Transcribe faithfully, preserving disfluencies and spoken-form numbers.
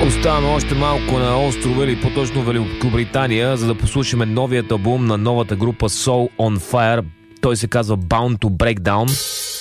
Оставаме още малко на острова или по-точно Великобритания, за да послушаме новият албум на новата група Soul on Fire. Той се казва Bound to Break Down.